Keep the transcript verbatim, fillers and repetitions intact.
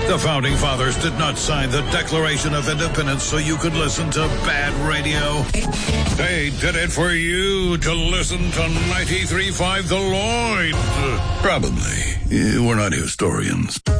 The Founding Fathers did not sign the Declaration of Independence so you could listen to bad radio. They did it for you to listen to ninety-three point five The Lloyd. Probably. We're not historians.